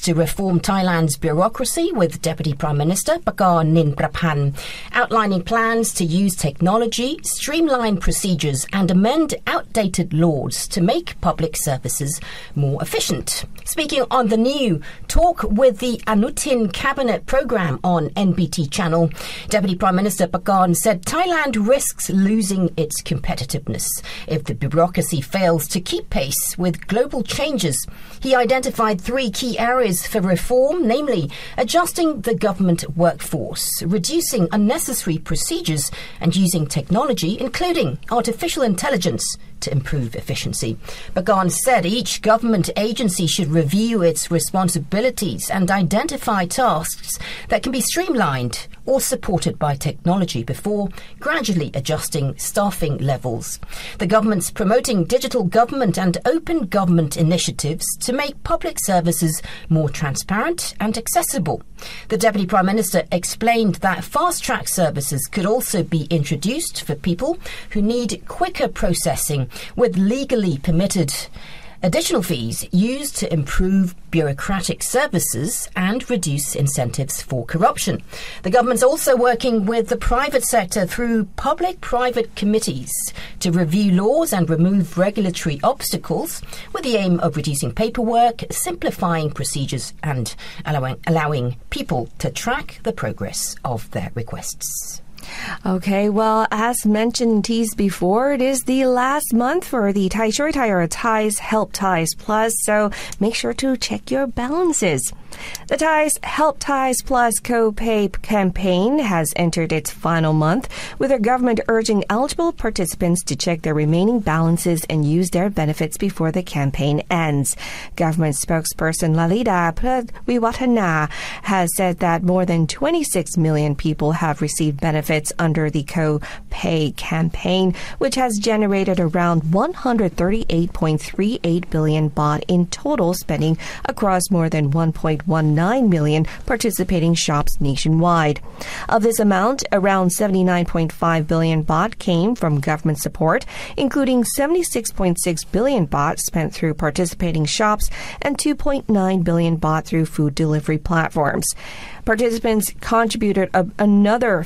to reform Thailand's bureaucracy with Deputy Prime Minister Pakon Ninprapan, outlining plans to use technology, streamline procedures and amend outdated laws to make public services more efficient. Speaking on the new Talk with the Anutin Cabinet programme on NBT channel, Deputy Prime Minister Pakon said Thailand risks losing its competitiveness if the bureaucracy fails to keep pace with global changes. He identified 3 key areas for reform, namely adjusting the government workforce, reducing unnecessary procedures and using technology, including artificial intelligence, to improve efficiency. Pakon said each government agency should review its responsibilities and identify tasks that can be streamlined or supported by technology before gradually adjusting staffing levels. The government's promoting digital government and open government initiatives to make public services more transparent and accessible. The Deputy Prime Minister explained that fast-track services could also be introduced for people who need quicker processing, with legally permitted additional fees used to improve bureaucratic services and reduce incentives for corruption. The government's also working with the private sector through public-private committees to review laws and remove regulatory obstacles with the aim of reducing paperwork, simplifying procedures and allowing people to track the progress of their requests. Okay, well, as mentioned, teased before, it is the last month for the Thai Choy Thai or Thai's Help Thais Plus, so make sure to check your balances. The Thai's Help Thais Plus co-pay campaign has entered its final month, with the government urging eligible participants to check their remaining balances and use their benefits before the campaign ends. Government spokesperson Lalita Pradwiwathana has said that more than 26 million people have received benefits under the co-pay campaign, which has generated around 138.38 billion baht in total spending across more than 1.19 million participating shops nationwide. Of this amount, around 79.5 billion baht came from government support, including 76.6 billion baht spent through participating shops and 2.9 billion baht through food delivery platforms. Participants contributed another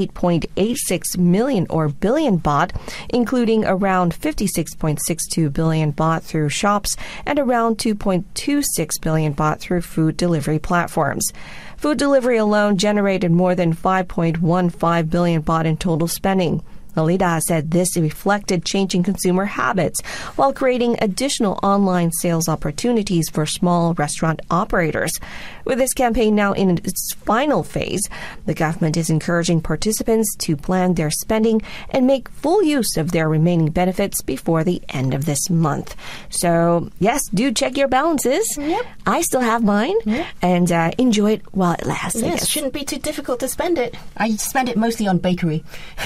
58.86 million or billion baht, including around 56.62 billion baht through shops and around 2.26 billion baht through food delivery platforms. Food delivery alone generated more than 5.15 billion baht in total spending. Lalita said this reflected changing consumer habits while creating additional online sales opportunities for small restaurant operators. With this campaign now in its final phase, the government is encouraging participants to plan their spending and make full use of their remaining benefits before the end of this month. So, yes, do check your balances. Yep. I still have mine, and enjoy it while it lasts. Yes, it shouldn't be too difficult to spend it. I spend it mostly on bakery.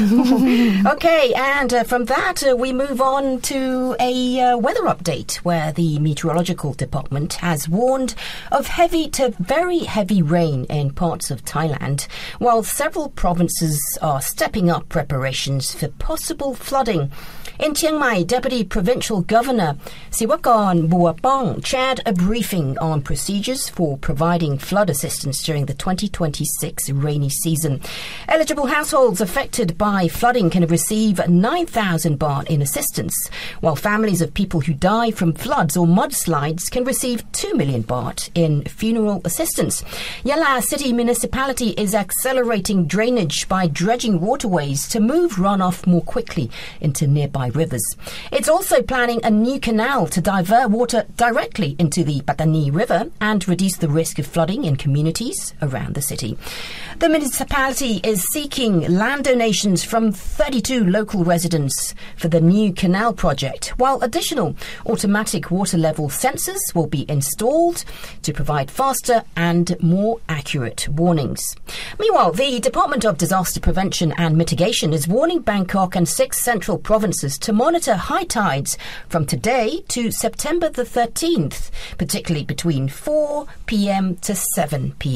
Okay, and from that, we move on to a weather update where the Meteorological Department has warned of heavy to very heavy rain in parts of Thailand, while several provinces are stepping up preparations for possible flooding. In Chiang Mai, Deputy Provincial Governor Siwakon Buapong chaired a briefing on procedures for providing flood assistance during the 2026 rainy season. Eligible households affected by flooding can receive 9,000 baht in assistance, while families of people who die from floods or mudslides can receive 2 million baht in funeral assistance. Yala City Municipality is accelerating drainage by dredging waterways to move runoff more quickly into nearby rivers. It's also planning a new canal to divert water directly into the Patani River and reduce the risk of flooding in communities around the city. The municipality is seeking land donations from 32 local residents for the new canal project, while additional automatic water level sensors will be installed to provide faster and more accurate warnings. Meanwhile, the Department of Disaster Prevention and Mitigation is warning Bangkok and 6 central provinces to monitor high tides from today to September the 13th, particularly between 4 p.m. to 7 p.m.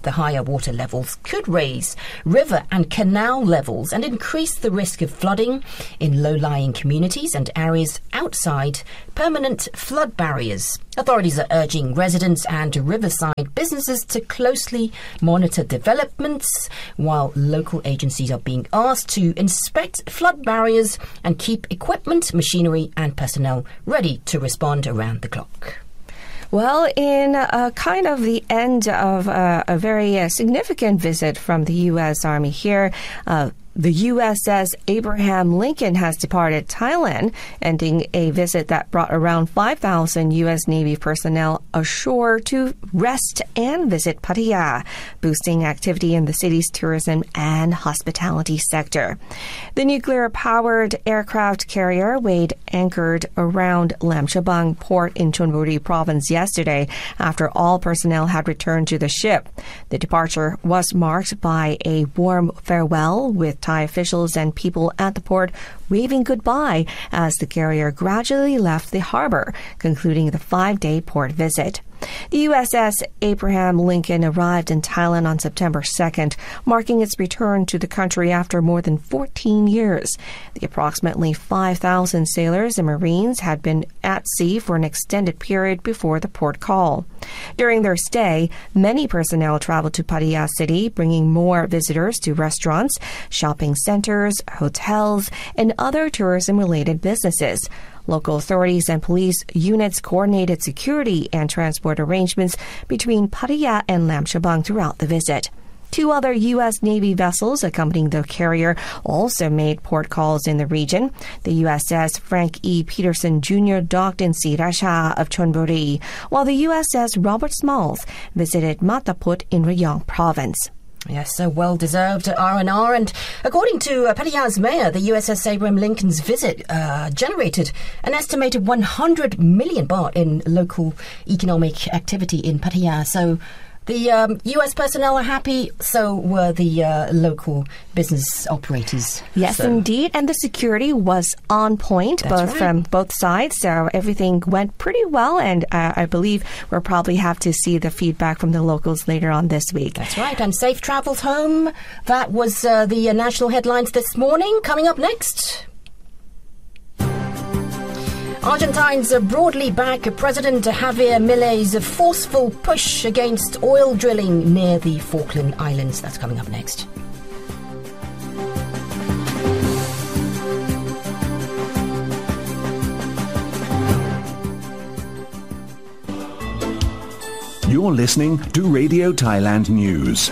The higher water levels could raise river and canal levels and increase the risk of flooding in low-lying communities and areas outside permanent flood barriers. Authorities are urging residents and riverside businesses to closely monitor developments, while local agencies are being asked to inspect flood barriers and keep equipment, machinery and personnel ready to respond around the clock. Well, in kind of the end of a very significant visit from the U.S. Army here, the USS Abraham Lincoln has departed Thailand, ending a visit that brought around 5,000 U.S. Navy personnel ashore to rest and visit Pattaya, boosting activity in the city's tourism and hospitality sector. The nuclear-powered aircraft carrier weighed anchored around Lamchabang port in Chonburi province yesterday after all personnel had returned to the ship. The departure was marked by a warm farewell, with Thai officials and people at the port waving goodbye as the carrier gradually left the harbor, concluding the 5-day port visit. The USS Abraham Lincoln arrived in Thailand on September 2nd, marking its return to the country after more than 14 years. The approximately 5,000 sailors and Marines had been at sea for an extended period before the port call. During their stay, many personnel traveled to Pattaya City, bringing more visitors to restaurants, shopping centers, hotels, and other tourism-related businesses. Local authorities and police units coordinated security and transport arrangements between Pattaya and Lamchabang throughout the visit. 2 other U.S. Navy vessels accompanying the carrier also made port calls in the region. The USS Frank E. Peterson Jr. docked in Sirasha of Chonburi, while the USS Robert Smalls visited Mataput in Rayong province. Yes, so well-deserved R&R. And according to Pattaya's mayor, the USS Abraham Lincoln's visit generated an estimated 100 million baht in local economic activity in Pattaya. So the U.S. personnel are happy, so were the local business operators. Yes, indeed. And the security was on point, from both sides. So everything went pretty well. And I believe we'll probably have to see the feedback from the locals later on this week. That's right. And safe travels home. That was the national headlines this morning. Coming up next, Argentines broadly back President Javier Milei's forceful push against oil drilling near the Falkland Islands. That's coming up next. You're listening to Radio Thailand News.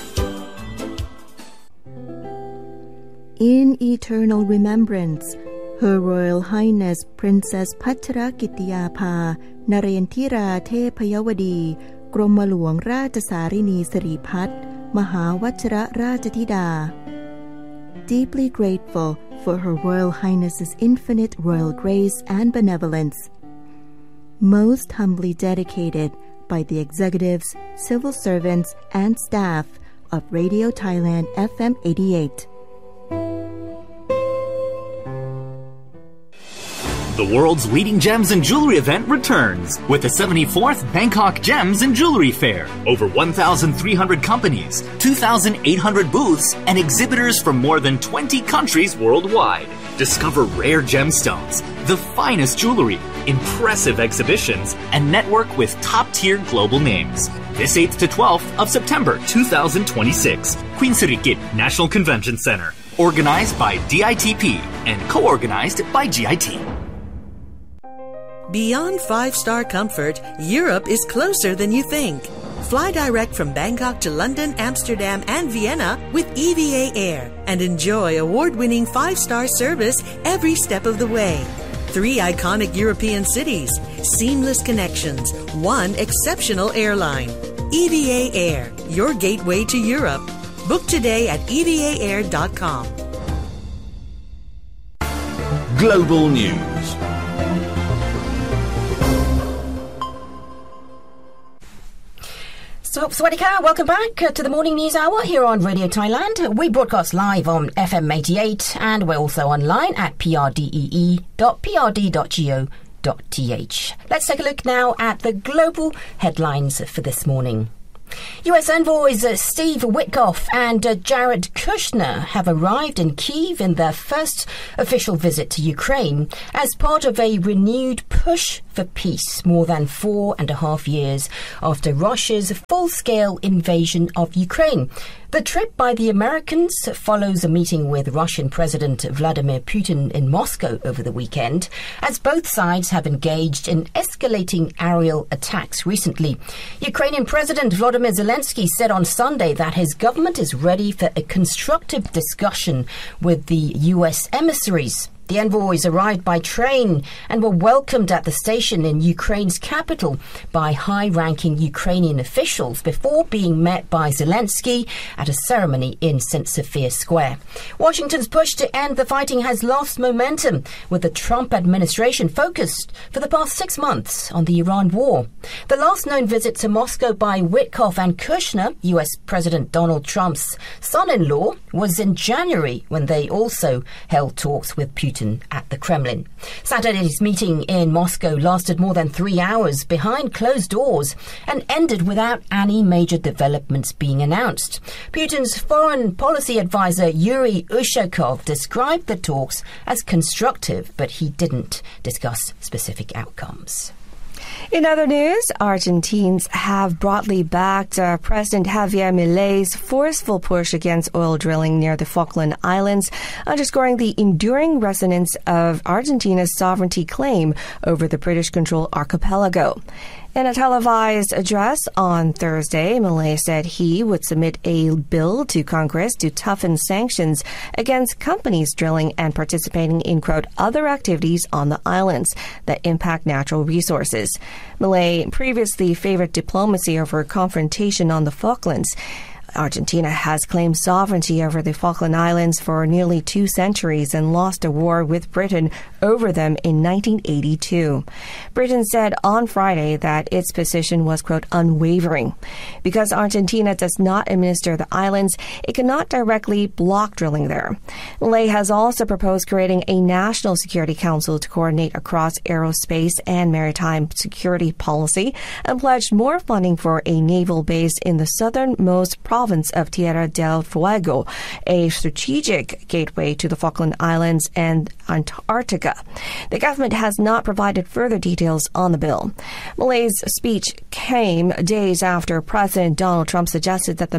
In eternal remembrance, Her Royal Highness Princess Patcharakitiyapha Narayantira Thepayawadi กรมหลวงราชสารินีสิริพัฒน์มหาวัชรราชธิดา Deeply grateful for Her Royal Highness's infinite royal grace and benevolence. Most humbly dedicated by the executives, civil servants, and staff of Radio Thailand FM 88. The world's leading gems and jewelry event returns with the 74th Bangkok Gems and Jewelry Fair. Over 1,300 companies, 2,800 booths, and exhibitors from more than 20 countries worldwide. Discover rare gemstones, the finest jewelry, impressive exhibitions, and network with top-tier global names. This 8th to 12th of September 2026, Queen Sirikit National Convention Center. Organized by DITP and co-organized by GIT. Beyond 5-star comfort, Europe is closer than you think. Fly direct from Bangkok to London, Amsterdam, and Vienna with EVA Air and enjoy award-winning 5-star service every step of the way. 3 iconic European cities, seamless connections, 1 exceptional airline. EVA Air, your gateway to Europe. Book today at evaair.com. Global News. So, Swadika, welcome back to the Morning News Hour here on Radio Thailand. We broadcast live on FM 88 and we're also online at prdee.prd.go.th. Let's take a look now at the global headlines for this morning. U.S. envoys Steve Witkoff and Jared Kushner have arrived in Kyiv in their first official visit to Ukraine as part of a renewed push for peace more than 4.5 years after Russia's full-scale invasion of Ukraine. The trip by the Americans follows a meeting with Russian President Vladimir Putin in Moscow over the weekend, as both sides have engaged in escalating aerial attacks recently. Ukrainian President Volodymyr Zelensky said on Sunday that his government is ready for a constructive discussion with the U.S. emissaries. The envoys arrived by train and were welcomed at the station in Ukraine's capital by high-ranking Ukrainian officials before being met by Zelensky at a ceremony in St. Sophia Square. Washington's push to end the fighting has lost momentum, with the Trump administration focused for the past 6 months on the Iran war. The last known visit to Moscow by Witkoff and Kushner, U.S. President Donald Trump's son-in-law, was in January, when they also held talks with Putin at the Kremlin. Saturday's meeting in Moscow lasted more than 3 hours behind closed doors and ended without any major developments being announced. Putin's foreign policy advisor Yuri Ushakov described the talks as constructive, but he didn't discuss specific outcomes. In other news, Argentines have broadly backed President Javier Milei's forceful push against oil drilling near the Falkland Islands, underscoring the enduring resonance of Argentina's sovereignty claim over the British-controlled archipelago. In a televised address on Thursday, Milei said he would submit a bill to Congress to toughen sanctions against companies drilling and participating in, quote, other activities on the islands that impact natural resources. Milei previously favored diplomacy over confrontation on the Falklands. Argentina has claimed sovereignty over the Falkland Islands for nearly 2 centuries and lost a war with Britain over them in 1982. Britain said on Friday that its position was, quote, unwavering. Because Argentina does not administer the islands, it cannot directly block drilling there. Milei has also proposed creating a national security council to coordinate across aerospace and maritime security policy and pledged more funding for a naval base in the southernmost province of Tierra del Fuego, a strategic gateway to the Falkland Islands and Antarctica. The government has not provided further details on the bill. Milei's speech came days after President Donald Trump suggested that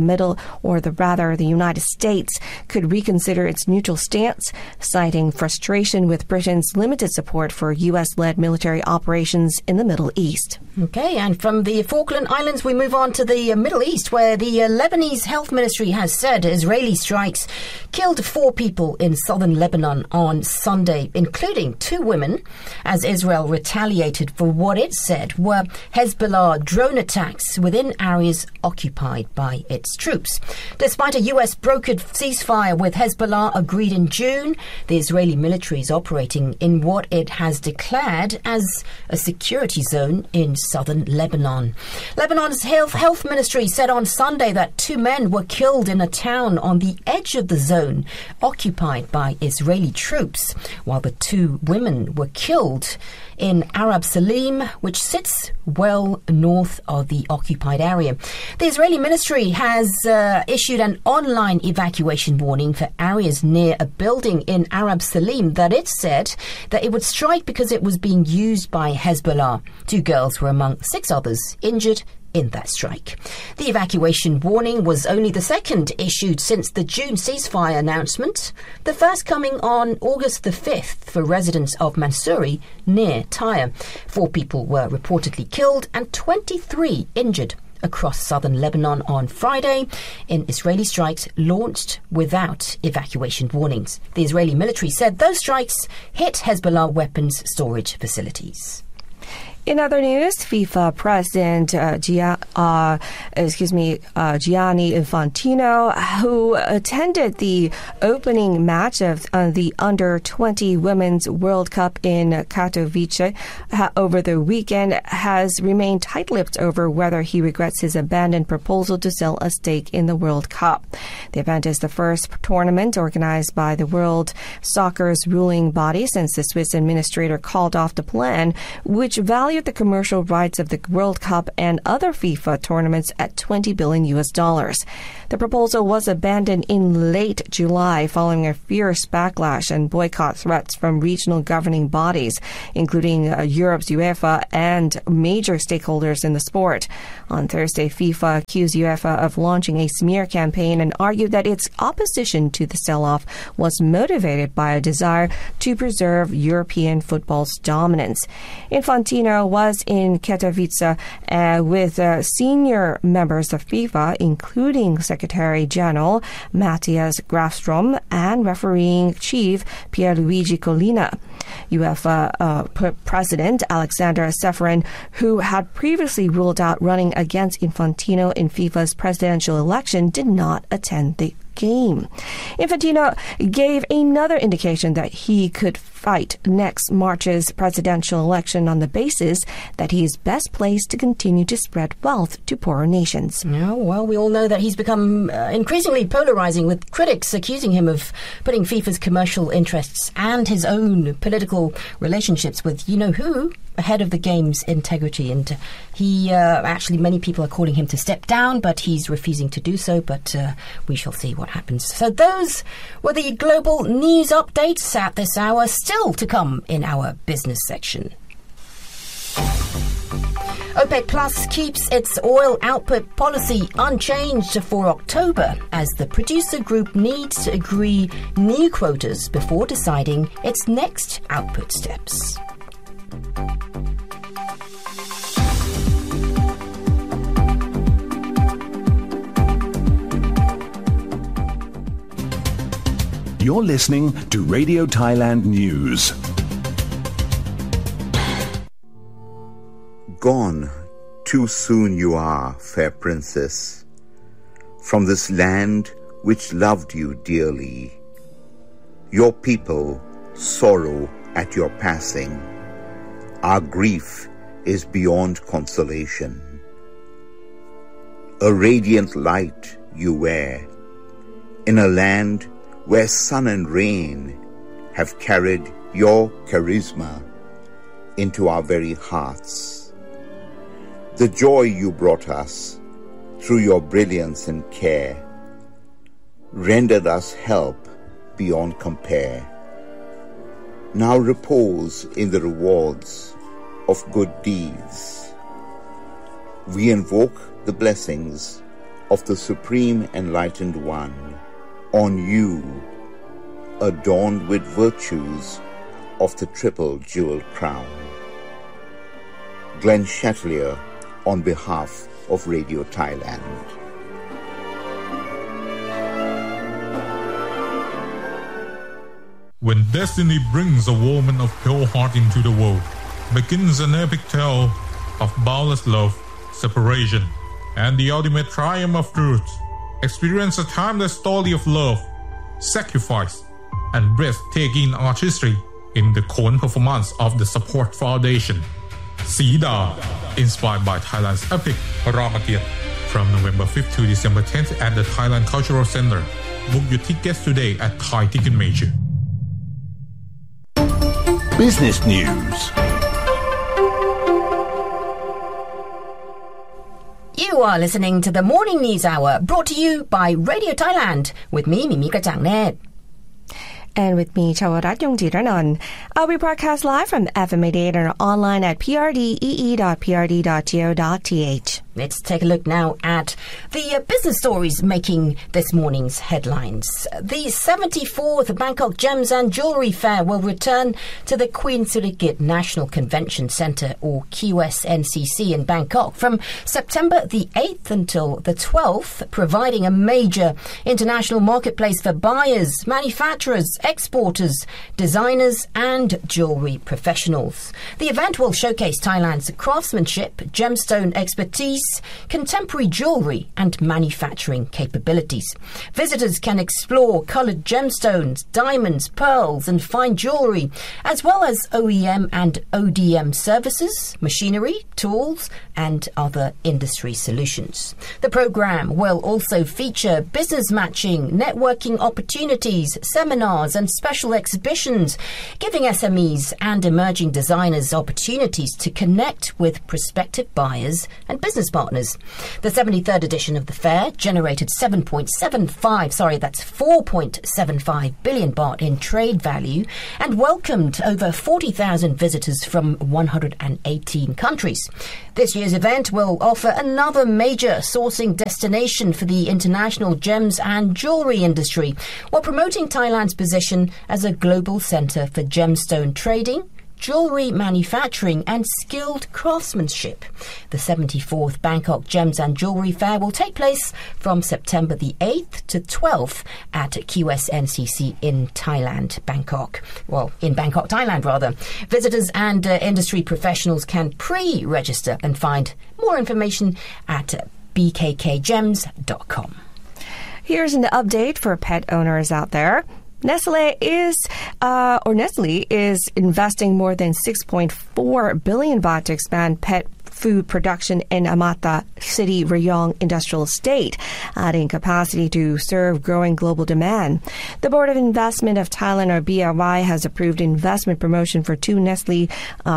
the United States could reconsider its neutral stance, citing frustration with Britain's limited support for U.S.-led military operations in the Middle East. Okay, and from the Falkland Islands, we move on to the Middle East, where the Lebanese Health Ministry has said Israeli strikes killed 4 people in southern Lebanon on Sunday, including 2 women, as Israel retaliated for what it said were Hezbollah drone attacks within areas occupied by its troops. Despite a U.S.-brokered ceasefire with Hezbollah agreed in June, the Israeli military is operating in what it has declared as a security zone in southern Lebanon. Lebanon's health ministry said on Sunday that 2 men were killed in a town on the edge of the zone occupied by Israeli troops, while the 2 women were killed in Arab Salim, which sits well north of the occupied area. The Israeli ministry has issued an online evacuation warning for areas near a building in Arab Salim that it said that it would strike because it was being used by Hezbollah. 2 girls were among 6 others injured in that strike. The evacuation warning was only the second issued since the June ceasefire announcement, the first coming on August the 5th for residents of Mansouri near Tyre. 4 people were reportedly killed and 23 injured across southern Lebanon on Friday in Israeli strikes launched without evacuation warnings. The Israeli military said those strikes hit Hezbollah weapons storage facilities. In other news, FIFA President Gianni Infantino, who attended the opening match of the Under-20 Women's World Cup in Katowice over the weekend, has remained tight-lipped over whether he regrets his abandoned proposal to sell a stake in the World Cup. The event is the first tournament organized by the World Soccer's ruling body since the Swiss administrator called off the plan, which valued valued the commercial rights of the World Cup and other FIFA tournaments at $20 billion. The proposal was abandoned in late July following a fierce backlash and boycott threats from regional governing bodies, including Europe's UEFA and major stakeholders in the sport. On Thursday, FIFA accused UEFA of launching a smear campaign and argued that its opposition to the sell-off was motivated by a desire to preserve European football's dominance. Infantino was in Katowice with senior members of FIFA, including Secretary General Matthias Grafstrom and refereeing chief Pierluigi Collina. UEFA President Alexander Ceferin, who had previously ruled out running against Infantino in FIFA's presidential election, did not attend the game. Infantino gave another indication that he could fight next March's presidential election on the basis that he is best placed to continue to spread wealth to poorer nations. Yeah, well, we all know that he's become increasingly polarizing, with critics accusing him of putting FIFA's commercial interests and his own political relationships with you-know-who ahead of the game's integrity. And he actually, many people are calling him to step down, but he's refusing to do so. But we shall see what happens. So those were the global news updates at this hour. Still to come in our business section. OPEC Plus keeps its oil output policy unchanged for October as the producer group needs to agree new quotas before deciding its next output steps. You're listening to Radio Thailand News. Gone, too soon you are, fair princess, from this land which loved you dearly. Your people sorrow at your passing. Our grief is beyond consolation. A radiant light you wear, in a land where sun and rain have carried your charisma into our very hearts. The joy you brought us through your brilliance and care rendered us help beyond compare. Now repose in the rewards of good deeds. We invoke the blessings of the Supreme Enlightened One on you, adorned with virtues of the triple jewel crown. Glenn Chatelier on behalf of Radio Thailand. When destiny brings a woman of pure heart into the world, begins an epic tale of boundless love, separation, and the ultimate triumph of truth. Experience a timeless story of love, sacrifice, and breathtaking artistry in the Khon performance of the Support Foundation. Sida, inspired by Thailand's epic Ramatian, from November 5th to December 10th at the Thailand Cultural Center. Book your tickets today at Thai Ticket Major. Business News. You are listening to the Morning News Hour, brought to you by Radio Thailand, with me, Mimi Kachangnet. And with me, Chawarat Yongjitranan. We broadcast live from FM 88 and online at prdee.prd.go.th. Let's take a look now at the business stories making this morning's headlines. The 74th Bangkok Gems and Jewellery Fair will return to the Queen Sirikit National Convention Centre, or QSNCC, in Bangkok from September the 8th until the 12th, providing a major international marketplace for buyers, manufacturers, exporters, designers and jewellery professionals. The event will showcase Thailand's craftsmanship, gemstone expertise showcase contemporary jewellery and manufacturing capabilities. Visitors can explore coloured gemstones, diamonds, pearls and fine jewellery, as well as OEM and ODM services, machinery, tools and other industry solutions. The programme will also feature business matching, networking opportunities, seminars and special exhibitions, giving SMEs and emerging designers opportunities to connect with prospective buyers and business partners. The 73rd edition of the fair generated 4.75 billion baht in trade value and welcomed over 40,000 visitors from 118 countries. This year's event will offer another major sourcing destination for the international gems and jewellery industry, while promoting Thailand's position as a global centre for gemstone trading, jewellery manufacturing and skilled craftsmanship. The 74th Bangkok Gems and Jewellery Fair will take place from September the 8th to 12th at QSNCC in Thailand, Bangkok. Well, in Bangkok, Thailand, rather. Visitors and industry professionals can pre-register and find more information at bkkgems.com. Here's an update for pet owners out there. Nestle is investing more than 6.4 billion baht to expand pet food production in Amata City, Rayong Industrial Estate, adding capacity to serve growing global demand. The Board of Investment of Thailand, or BOI, has approved investment promotion for two Nestle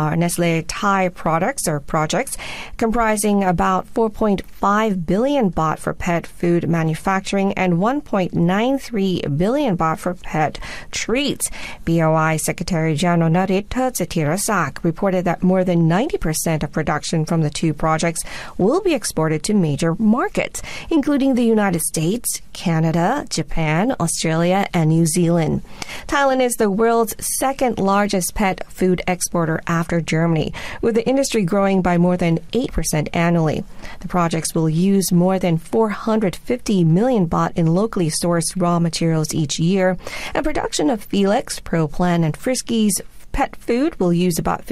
Thai projects comprising about 4.5 billion baht for pet food manufacturing and 1.93 billion baht for pet treats. BOI Secretary General Narit Tertsatirasak reported that more than 90% of production from the two projects will be exported to major markets, including the United States, Canada, Japan, Australia, and New Zealand. Thailand is the world's second largest pet food exporter after Germany, with the industry growing by more than 8% annually. The projects will use more than 450 million baht in locally sourced raw materials each year, and production of Felix, ProPlan, and Friskies pet food will use about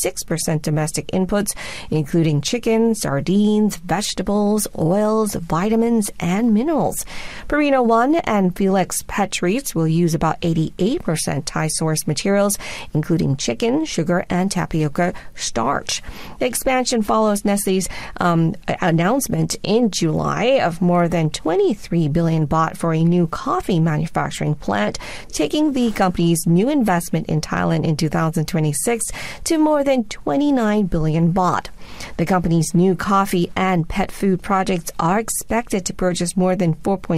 56% domestic inputs, including chicken, sardines, vegetables, oils, vitamins, and minerals. Purina One and Felix Pet Treats will use about 88% Thai-sourced materials, including chicken, sugar, and tapioca starch. The expansion follows Nestle's announcement in July of more than 23 billion baht for a new coffee manufacturing plant, taking the company's new investment in Thailand in 2026 to more than 29 billion baht. The company's new coffee and pet food projects are expected to purchase more than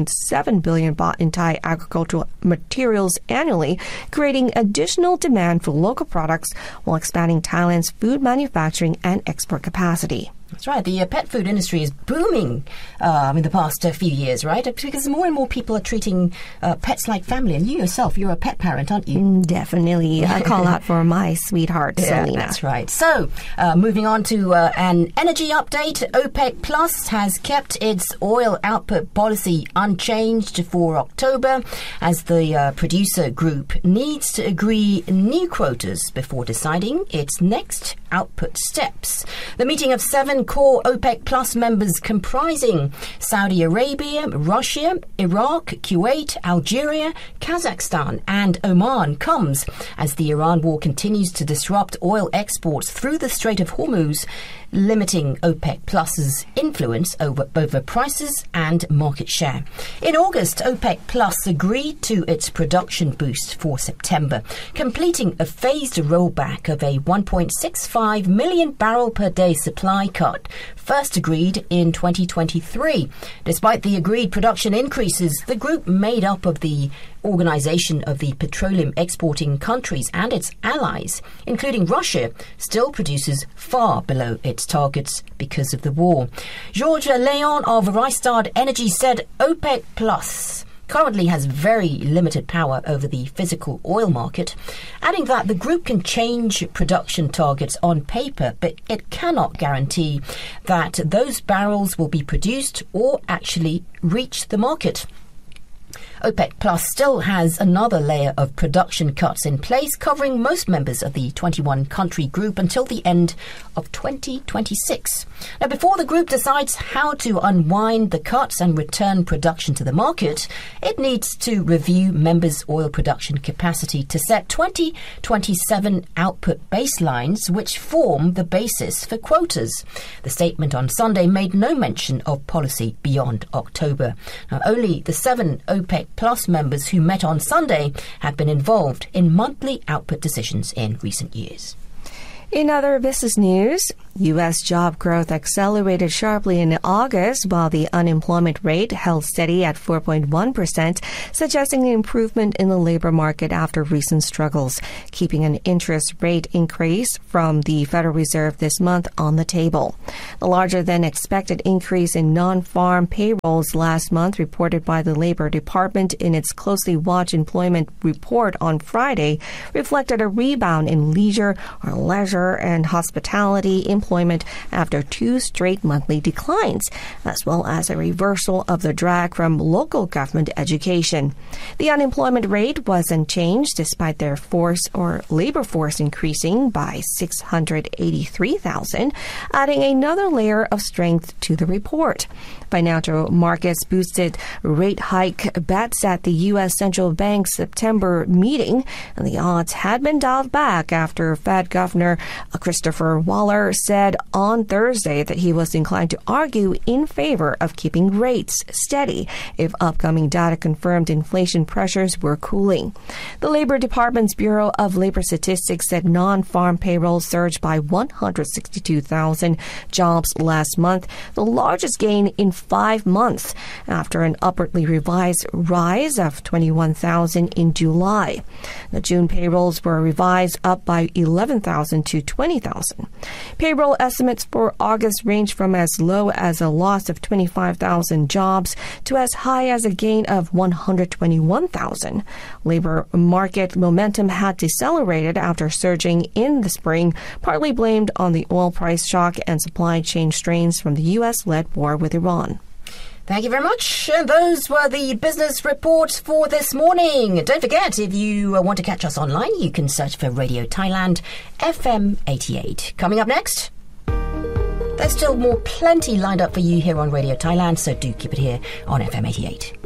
4.7 billion baht in Thai agricultural materials annually, creating additional demand for local products while expanding Thailand's food manufacturing and export capacity. That's right. The pet food industry is booming in the past few years, right? Because more and more people are treating pets like family. And you yourself, you're a pet parent, aren't you? Definitely. I call out for my sweetheart, Selena. That's right. So, moving on to an energy update. OPEC Plus has kept its oil output policy unchanged for October, as the producer group needs to agree new quotas before deciding its next output steps. The meeting of 7 core OPEC Plus members comprising Saudi Arabia, Russia, Iraq, Kuwait, Algeria, Kazakhstan and Oman comes as the Iran war continues to disrupt oil exports through the Strait of Hormuz, limiting OPEC Plus's influence over prices and market share. In August, OPEC Plus agreed to its production boost for September, completing a phased rollback of a 1.65 million barrel per day supply cut, first agreed in 2023. Despite the agreed production increases, the group made up of the Organization of the Petroleum Exporting Countries and its allies, including Russia, still produces far below its targets because of the war. Georges Leon of Rystad Energy said OPEC Plus currently has very limited power over the physical oil market, adding that the group can change production targets on paper, but it cannot guarantee that those barrels will be produced or actually reach the market. OPEC Plus still has another layer of production cuts in place, covering most members of the 21-country group until the end of 2026. Now, before the group decides how to unwind the cuts and return production to the market, it needs to review members' oil production capacity to set 2027 output baselines, which form the basis for quotas. The statement on Sunday made no mention of policy beyond October. Now, only the 7 OPEC Plus members who met on Sunday have been involved in monthly output decisions in recent years. In other business news, U.S. job growth accelerated sharply in August, while the unemployment rate held steady at 4.1%, suggesting an improvement in the labor market after recent struggles, keeping an interest rate increase from the Federal Reserve this month on the table. The larger-than-expected increase in non-farm payrolls last month, reported by the Labor Department in its closely watched employment report on Friday, reflected a rebound in leisure and hospitality employment after 2 straight monthly declines, as well as a reversal of the drag from local government education. The unemployment rate wasn't changed despite their labor force increasing by 683,000, adding another layer of strength to the report. Financial markets boosted rate hike bets at the U.S. Central Bank's September meeting, and the odds had been dialed back after Fed Governor Christopher Waller said on Thursday that he was inclined to argue in favor of keeping rates steady if upcoming data confirmed inflation pressures were cooling. The Labor Department's Bureau of Labor Statistics said non-farm payrolls surged by 162,000 jobs last month, the largest gain in 5 months, after an upwardly revised rise of 21,000 in July. The June payrolls were revised up by 11,000 to 20,000. Payroll estimates for August range from as low as a loss of 25,000 jobs to as high as a gain of 121,000. Labor market momentum had decelerated after surging in the spring, partly blamed on the oil price shock and supply chain strains from the U.S.-led war with Iran. Thank you very much. And those were the business reports for this morning. Don't forget, if you want to catch us online, you can search for Radio Thailand FM 88. Coming up next, there's still plenty lined up for you here on Radio Thailand, so do keep it here on FM 88.